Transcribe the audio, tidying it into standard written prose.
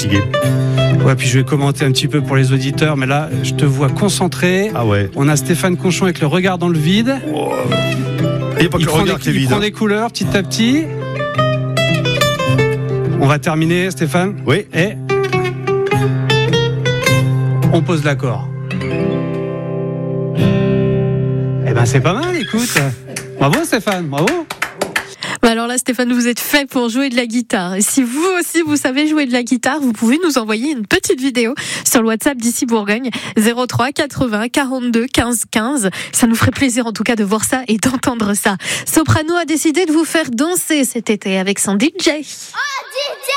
fatigué. Ouais, puis je vais commenter un petit peu pour les auditeurs, mais là, je te vois concentré. Ah ouais. On a Stéphane Conchon avec le regard dans le vide. Il n'y a pas que le regard qui est Il vide. prend des couleurs petit à petit. On va terminer, Stéphane. Oui. Et on pose l'accord. Eh ben, c'est pas mal, écoute. Bravo, Stéphane, bravo. Alors là, Stéphane, vous êtes fait pour jouer de la guitare. Et si vous aussi, vous savez jouer de la guitare, vous pouvez nous envoyer une petite vidéo sur le WhatsApp d'ici Bourgogne, 03 80 42 15 15. Ça nous ferait plaisir, en tout cas, de voir ça et d'entendre ça. Soprano a décidé de vous faire danser cet été avec son DJ. Oh, DJ!